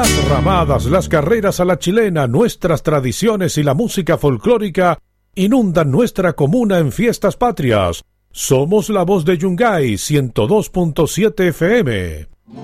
Las ramadas, las carreras a la chilena, nuestras tradiciones y la música folclórica inundan nuestra comuna en fiestas patrias. Somos la voz de Yungay 102.7 FM.